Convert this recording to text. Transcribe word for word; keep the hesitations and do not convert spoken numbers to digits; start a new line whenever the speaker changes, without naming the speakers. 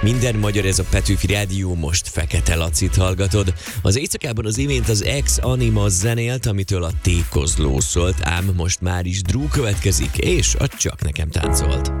Minden magyar, ez a Petőfi Rádió, most Fekete Lacit hallgatod. Az éjszakában az imént az Ex Anima zenélt, amitől a tékozló szólt, ám most már is Drew következik, és a Csak nekem táncolt.